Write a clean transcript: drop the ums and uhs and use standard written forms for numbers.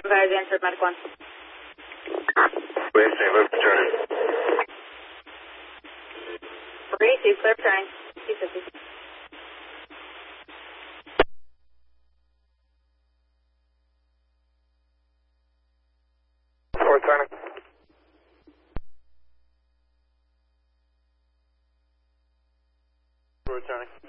Guys, answered Medic 1. Wait, St. Louis, returning. 3, clear turning. 250. Returning. Returning.